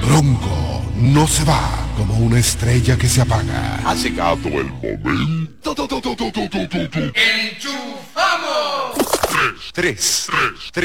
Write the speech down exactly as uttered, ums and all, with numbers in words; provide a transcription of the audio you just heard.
Ronco no se va como una estrella que se apaga. Ha llegado el momento. ¡Enchufamos! Tres, tres, tres.